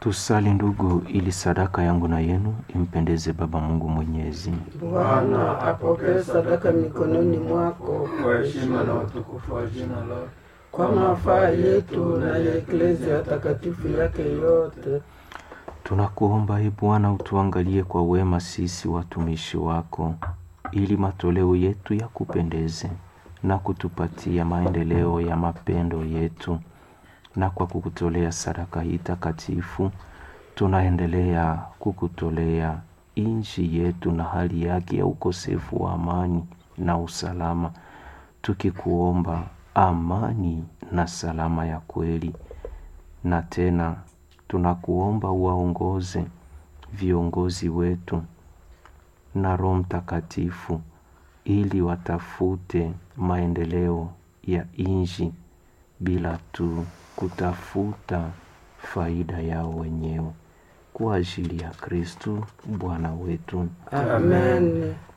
Tusali ndugu, ili sadaka yangu na yenu impendeze Baba Mungu Mwenyezi. Bwana apokee sadaka mikononi mwako kwa heshima na utukufu wa jina lako, kwa mafaa yetu na ya Eklezia takatifu yake yote. Tunakuomba Bwana, utuangalie kwa wema sisi watumishi wako, ili matoleo yetu yakupendeze na kutupatia maendeleo ya mapendo yetu. Na kwa kukutolea sadaka hii takatifu, tunaendelea kukutolea nchi yetu na hali yake ya ukosefu wa amani na usalama, tukikuomba amani na salama ya kweli. Na tena tunakuomba uwaongoze viongozi wetu na Roho Mtakatifu, ili watafute maendeleo ya nchi bila tu kutafuta faida yao wenyewe, kwa ajili ya Kristo Bwana wetu. Amen.